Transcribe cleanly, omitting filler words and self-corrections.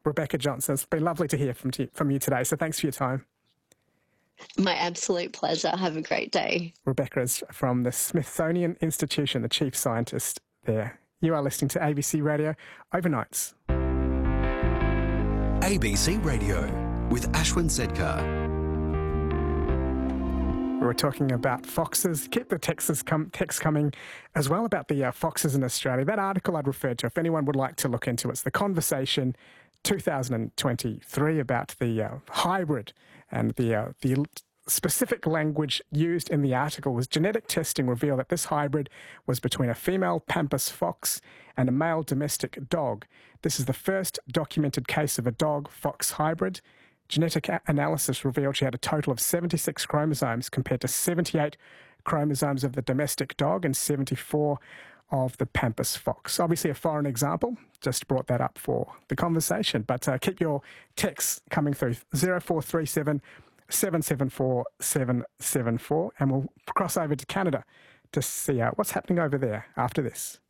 Rebecca Johnson. It's been lovely to hear from you today, so thanks for your time. My absolute pleasure. Have a great day. Rebecca is from the Smithsonian Institution, the chief scientist there. You are listening to ABC Radio Overnights. ABC Radio with Ashwin Sedkar. We were talking about foxes. Keep the texts coming as well about the foxes in Australia. That article I'd referred to, if anyone would like to look into, it's The Conversation 2023 about the hybrid, and the specific language used in the article was genetic testing revealed that this hybrid was between a female pampas fox and a male domestic dog. This is the first documented case of a dog-fox hybrid. Genetic analysis revealed she had a total of 76 chromosomes compared to 78 chromosomes of the domestic dog and 74 of the pampas fox. Obviously a foreign example, just brought that up for the conversation. But keep your texts coming through, 0437 774 774, and we'll cross over to Canada to see what's happening over there after this.